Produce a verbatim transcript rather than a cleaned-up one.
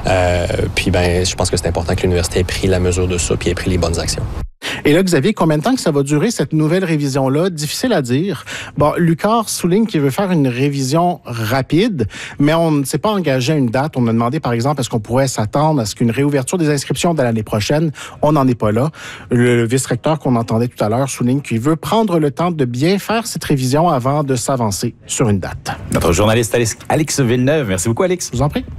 Euh, puis, ben, je pense que c'est important que l'université ait pris la mesure de ça puis ait pris les bonnes actions. Et là, Xavier, combien de temps que ça va durer, cette nouvelle révision-là? Difficile à dire. Bon, Lucar souligne qu'il veut faire une révision rapide, mais on ne s'est pas engagé à une date. On a demandé, par exemple, est-ce qu'on pourrait s'attendre à ce qu'une réouverture des inscriptions de l'année prochaine? On n'en est pas là. Le, le vice-recteur qu'on entendait tout à l'heure souligne qu'il veut prendre le temps de bien faire cette révision avant de s'avancer sur une date. Notre journaliste Alex Villeneuve. Merci beaucoup, Alex. Je vous en prie.